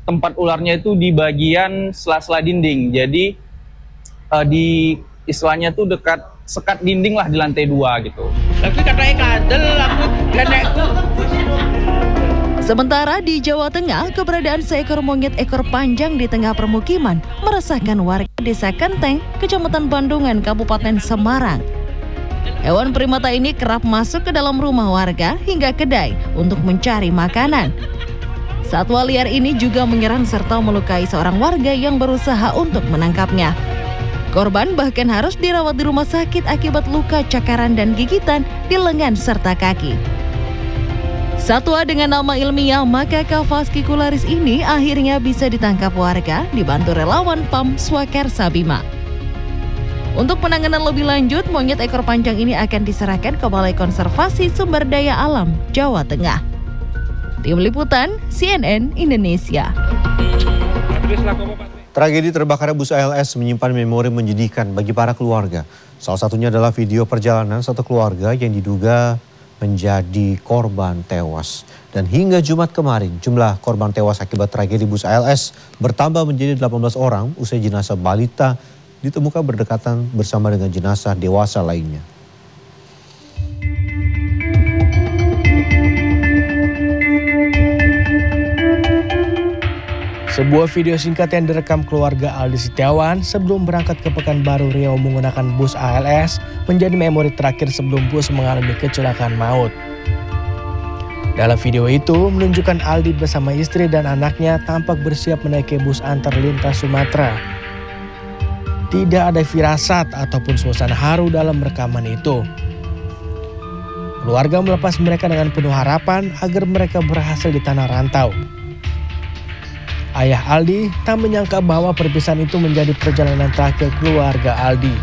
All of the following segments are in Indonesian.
tempat ularnya itu di bagian sela-sela dinding. Jadi di istilahnya tuh dekat sekat dinding lah di lantai 2 gitu. Tapi katanya kadel aku nenekku. Sementara di Jawa Tengah, keberadaan seekor monyet ekor panjang di tengah permukiman meresahkan warga Desa Kenteng, Kecamatan Bandungan, Kabupaten Semarang. Hewan primata ini kerap masuk ke dalam rumah warga hingga kedai untuk mencari makanan. Satwa liar ini juga menyerang serta melukai seorang warga yang berusaha untuk menangkapnya. Korban bahkan harus dirawat di rumah sakit akibat luka cakaran dan gigitan di lengan serta kaki. Satwa dengan nama ilmiah Macaca fascicularis ini akhirnya bisa ditangkap warga dibantu relawan PAM Swakarsa Bima. Untuk penanganan lebih lanjut, monyet ekor panjang ini akan diserahkan ke Balai Konservasi Sumber Daya Alam Jawa Tengah. Tim Liputan CNN Indonesia. Tragedi terbakarnya bus ALS menyimpan memori menyedihkan bagi para keluarga. Salah satunya adalah video perjalanan satu keluarga yang diduga menjadi korban tewas. Dan hingga Jumat kemarin, jumlah korban tewas akibat tragedi bus ALS bertambah menjadi 18 orang usai jenazah balita ditemukan berdekatan bersama dengan jenazah dewasa lainnya. Sebuah video singkat yang direkam keluarga Aldi Setiawan sebelum berangkat ke Pekanbaru Riau menggunakan bus ALS menjadi memori terakhir sebelum bus mengalami kecelakaan maut. Dalam video itu menunjukkan Aldi bersama istri dan anaknya tampak bersiap menaiki bus antar lintas Sumatera. Tidak ada firasat ataupun suasana haru dalam rekaman itu. Keluarga melepas mereka dengan penuh harapan agar mereka berhasil di tanah rantau. Ayah Aldi tak menyangka bahwa perpisahan itu menjadi perjalanan terakhir keluarga Aldi.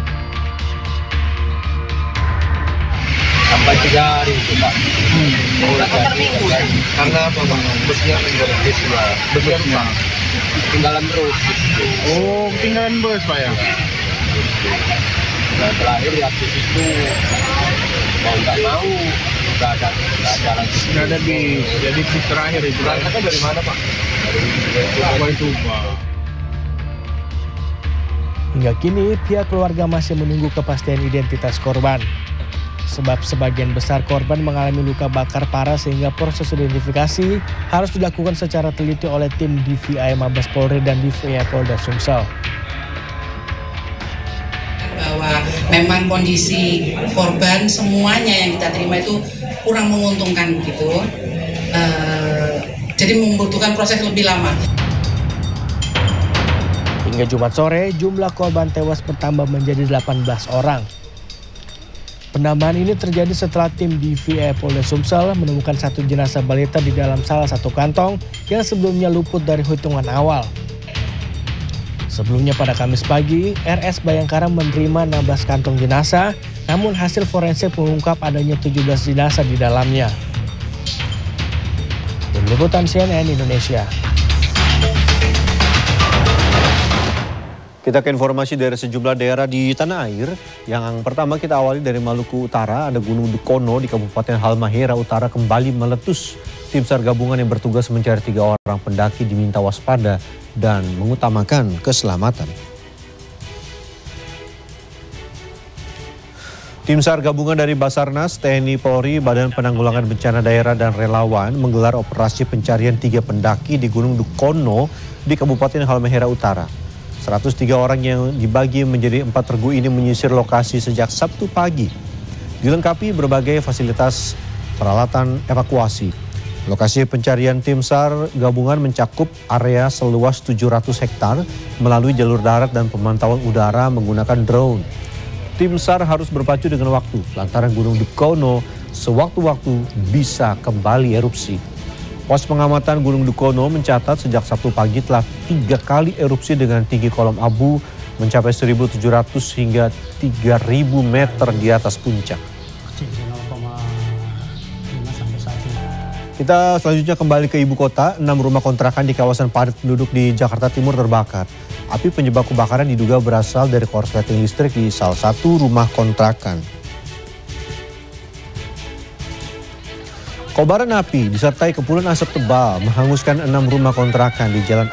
Sampai 3 hari itu Pak. Karena apa Pak? Busnya berhenti sudah. Busnya tinggalan terus. Oh, tinggalan bus Pak ya? Nah terakhir ya itu mau nggak mau nggak ada lagi. Nggak ada bis. Jadi bis terakhir itu. Berangkatnya dari mana Pak? Dari Tuba. Hingga kini pihak keluarga masih menunggu kepastian identitas korban. Sebab sebagian besar korban mengalami luka bakar parah sehingga proses identifikasi harus dilakukan secara teliti oleh tim DVI Mabes Polri dan DVI Polda Sumsel. Bahwa memang kondisi korban semuanya yang kita terima itu kurang menguntungkan gitu. Jadi membutuhkan proses lebih lama. Hingga Jumat sore, jumlah korban tewas bertambah menjadi 18 orang. Penambahan ini terjadi setelah tim DVI Polda Sumsel menemukan satu jenazah balita di dalam salah satu kantong yang sebelumnya luput dari hitungan awal. Sebelumnya pada Kamis pagi, RS Bayangkara menerima 16 kantong jenazah, namun hasil forensik mengungkap adanya 17 jenazah di dalamnya. Tim Liputan CNN Indonesia. Kita ke informasi dari sejumlah daerah di tanah air. Yang pertama kita awali dari Maluku Utara, ada Gunung Dukono di Kabupaten Halmahera Utara kembali meletus. Tim SAR gabungan yang bertugas mencari 3 orang pendaki diminta waspada dan mengutamakan keselamatan. Tim SAR gabungan dari Basarnas, TNI Polri, Badan Penanggulangan Bencana Daerah dan relawan menggelar operasi pencarian 3 pendaki di Gunung Dukono di Kabupaten Halmahera Utara. 103 orang yang dibagi menjadi 4 regu ini menyisir lokasi sejak Sabtu pagi. Dilengkapi berbagai fasilitas peralatan evakuasi. Lokasi pencarian tim SAR gabungan mencakup area seluas 700 hektar melalui jalur darat dan pemantauan udara menggunakan drone. Tim SAR harus berpacu dengan waktu lantaran Gunung Dukono sewaktu-waktu bisa kembali erupsi. Pos pengamatan Gunung Dukono mencatat sejak Sabtu pagi telah 3 kali erupsi dengan tinggi kolom abu mencapai 1.700 hingga 3.000 meter di atas puncak. Kita selanjutnya kembali ke ibu kota. 6 rumah kontrakan di kawasan padat penduduk di Jakarta Timur terbakar. Api penyebab kebakaran diduga berasal dari korsleting listrik di salah satu rumah kontrakan. Kobaran api disertai kepulan asap tebal menghanguskan 6 rumah kontrakan di Jalan